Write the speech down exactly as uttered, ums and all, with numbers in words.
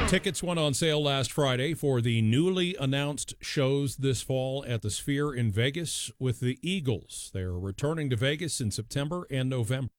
Tickets went on sale last Friday for the newly announced shows this fall at the Sphere in Vegas with the Eagles. They're returning to Vegas in September and November.